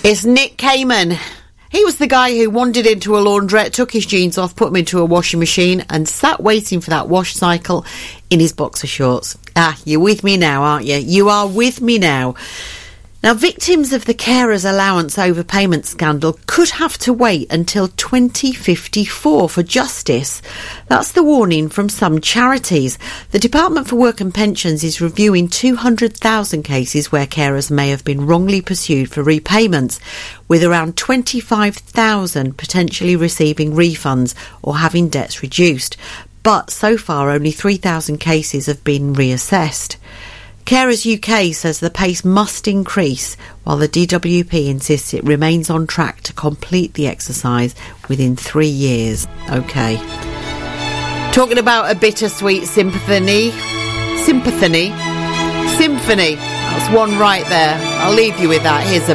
It's Nick Kamen. He was the guy who wandered into a laundrette, took his jeans off, put them into a washing machine and sat waiting for that wash cycle in his boxer shorts. You're with me now, aren't you? You are with me now. Now, victims of the carers allowance overpayment scandal could have to wait until 2054 for justice. That's the warning from some charities. The Department for Work and Pensions is reviewing 200,000 cases where carers may have been wrongly pursued for repayments, with around 25,000 potentially receiving refunds or having debts reduced. But so far, only 3,000 cases have been reassessed. Carers UK says the pace must increase, while the DWP insists it remains on track to complete the exercise within 3 years. OK. Talking about a bittersweet symphony. That's one right there. I'll leave you with that. Here's a